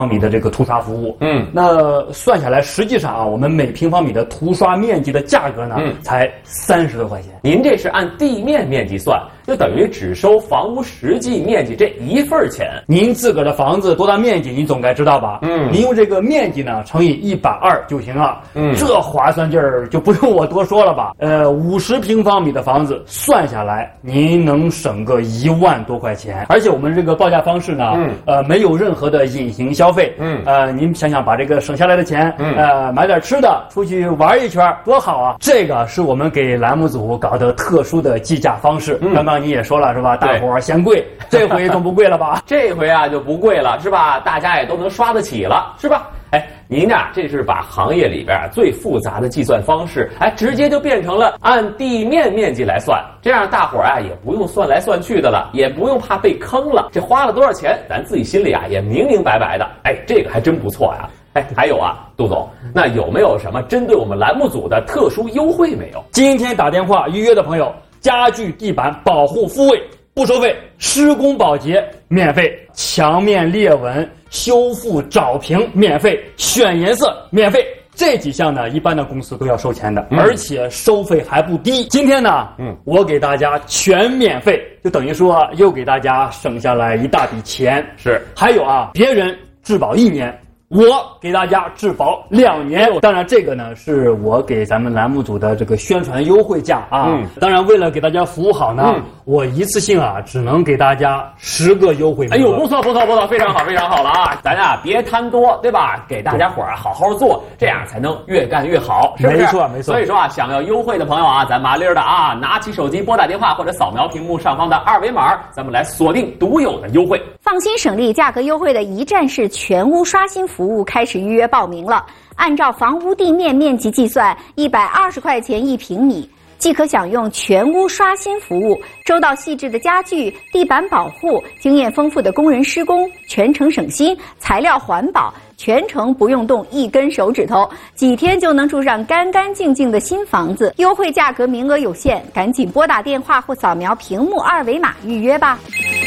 米的这个涂刷服务。那算下来，实际上啊，我们每平方米的涂刷面积的价格呢，才30多块钱。 您这是按地面面积算，就等于只收房屋实际面积这一份钱。 您自个儿的房子多大面积，您总该知道吧？您用这个面积呢乘以120就行了。这划算劲儿就不用我多说了吧？50平方米的房子算下来，您能省个1万多块钱。而且我们这个报价方式呢，没有任何的隐形消费。您想想把这个省下来的钱，买点吃的，出去玩一圈，多好啊！这个是我们给栏目组搞的特殊的计价方式。刚刚你也说了是吧？大伙儿嫌贵，这回总不贵了吧？ 这回啊就不贵了是吧？大家也都能刷得起了是吧？哎，您啊，这是把行业里边最复杂的计算方式，直接就变成了按地面面积来算，这样大伙儿啊也不用算来算去的了，也不用怕被坑了。这花了多少钱，咱自己心里啊也明明白白的。哎，这个还真不错呀。哎，还有啊，杜总，那有没有什么针对我们栏目组的特殊优惠没有？ 今天打电话预约的朋友，家具地板保护复位不收费，施工保洁免费，墙面裂纹修复找平免费，选颜色免费。这几项呢，一般的公司都要收钱的，而且收费还不低。今天呢，我给大家全免费，就等于说又给大家省下来一大笔钱。 是， 还有啊，别人质保1年。我给大家质保2年，当然这个呢是我给咱们栏目组的这个宣传优惠价啊。当然为了给大家服务好呢，我一次性啊只能给大家10个优惠。 哎呦，不错，非常好，非常好了啊！咱呀别贪多，对吧？给大家伙儿好好做，这样才能越干越好，是不是？ 没错。 所以说啊，想要优惠的朋友啊，咱麻利儿的啊，拿起手机拨打电话或者扫描屏幕上方的2维码，咱们来锁定独有的优惠。 放心省力、价格优惠的一站式全屋刷新服务开始预约报名了。按照房屋地面面积计算，120块钱1平米，即可享用全屋刷新服务，周到细致的家具、地板保护，经验丰富的工人施工，全程省心，材料环保，全程不用动1根手指头，几天就能住上干干净净的新房子。优惠价格名额有限，赶紧拨打电话或扫描屏幕2维码预约吧。